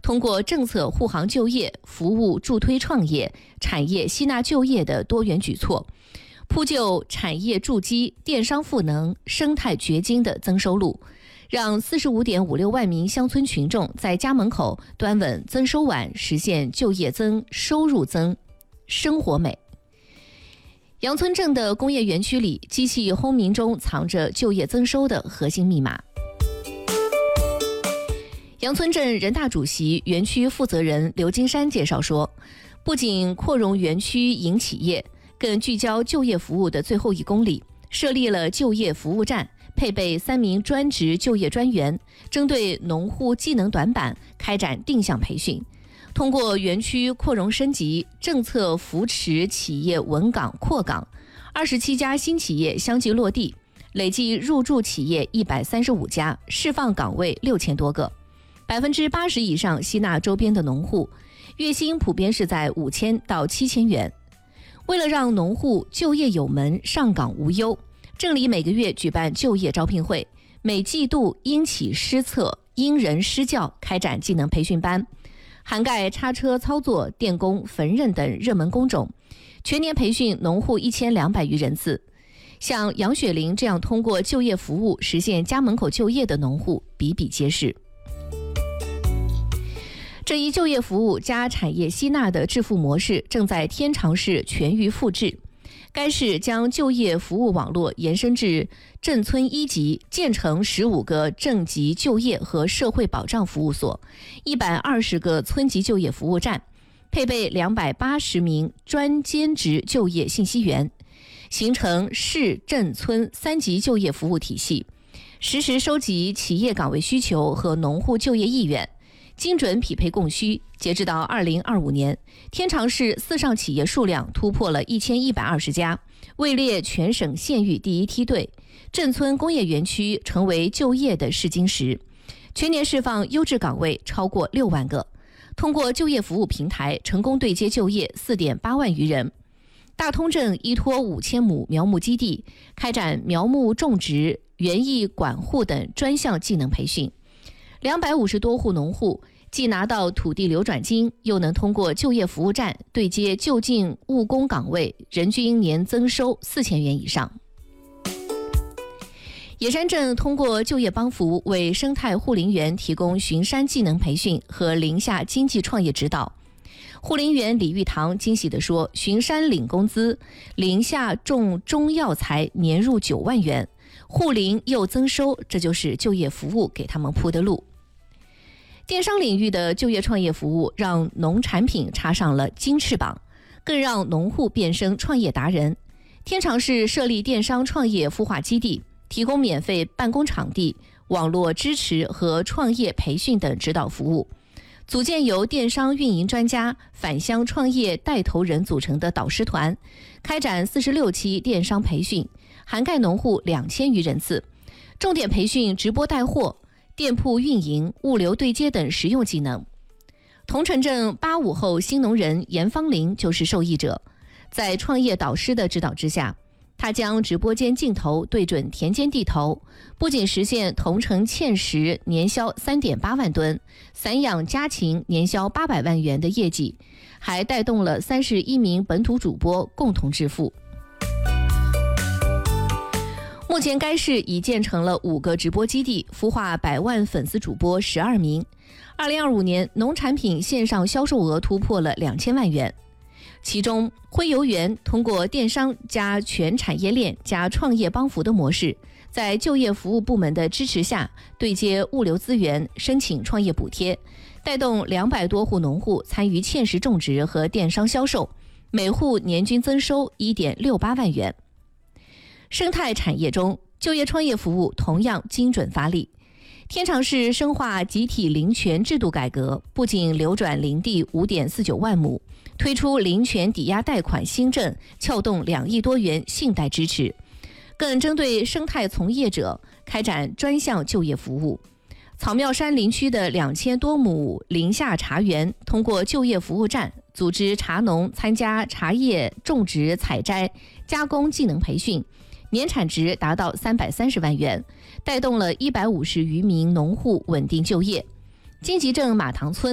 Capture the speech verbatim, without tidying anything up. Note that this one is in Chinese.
通过政策护航就业、服务助推创业、产业吸纳就业的多元举措，铺就产业筑基、电商赋能、生态掘金的增收路，让 四十五点五六万名乡村群众在家门口端稳增收碗，实现就业增、收入增、生活美。杨村镇的工业园区里，机器轰鸣中藏着就业增收的核心密码。杨村镇人大主席、园区负责人刘金山介绍说，不仅扩容园区引企业，更聚焦就业服务的最后一公里，设立了就业服务站，配备三名专职就业专员，针对农户技能短板开展定向培训。通过园区扩容升级，政策扶持企业稳岗扩岗，二十七家新企业相继落地，累计入驻企业一百三十五家，释放岗位六千多个，百分之八十以上吸纳周边的农户，月薪普遍是在五千到七千元。为了让农户就业有门、上岗无忧，镇里每个月举办就业招聘会，每季度因企施策、因人施教，开展技能培训班，涵盖叉车操作、电工、缝纫等热门工种，全年培训农户一千两百余人次。像杨雪玲这样通过就业服务实现家门口就业的农户比比皆是。这一就业服务加产业吸纳的致富模式正在天长市全域复制。该市将就业服务网络延伸至镇村一级，建成十五个镇级就业和社会保障服务所，一百二十个村级就业服务站，配备两百八十名专兼职就业信息员，形成市镇村三级就业服务体系，实时收集企业岗位需求和农户就业意愿，精准匹配供需。截至到二零二五年，天长市四上企业数量突破了一千一百二十家，位列全省县域第一梯队。镇村工业园区成为就业的试金石，全年释放优质岗位超过六万个。通过就业服务平台，成功对接就业四点八万余人。大通镇依托五千亩苗木基地，开展苗木种植、园艺管护等专项技能培训。两百五十多户农户既拿到土地流转金，又能通过就业服务站对接就近务工岗位，人均年增收四千元以上。野山镇通过就业帮扶，为生态护林员提供巡山技能培训和林下经济创业指导。护林员李玉堂惊喜地说，巡山领工资，林下种中药材年入九万元，护林又增收，这就是就业服务给他们铺的路。电商领域的就业创业服务让农产品插上了金翅膀，更让农户变身创业达人。天长市设立电商创业孵化基地，提供免费办公场地、网络支持和创业培训等指导服务，组建由电商运营专家、返乡创业带头人组成的导师团，开展四十六期电商培训，涵盖农户两千余人次，重点培训直播带货、店铺运营、物流对接等实用技能。桐城镇八五后新农人严芳林就是受益者，在创业导师的指导之下，他将直播间镜头对准田间地头，不仅实现桐城芡实年销 三点八万吨，散养家禽年销八百万元的业绩，还带动了三十一名本土主播共同致富。目前该市已建成了五个直播基地，孵化百万粉丝主播十二名。二零二五年农产品线上销售额突破了两千万元。其中辉游园通过电商加全产业链加创业帮扶的模式，在就业服务部门的支持下，对接物流资源，申请创业补贴，带动两百多户农户参与芡实种植和电商销售，每户年均增收 一点六八万元。生态产业中，就业创业服务同样精准发力。天长市深化集体林权制度改革，不仅流转林地 五点四九万亩，推出林权抵押贷款新政，撬动两亿多元信贷支持，更针对生态从业者开展专项就业服务。草庙山林区的两千多亩林下茶园，通过就业服务站组织茶农参加茶叶种植、采摘、加工技能培训，年产值达到三百三十万元，带动了一百五十余名农户稳定就业。金集镇马塘村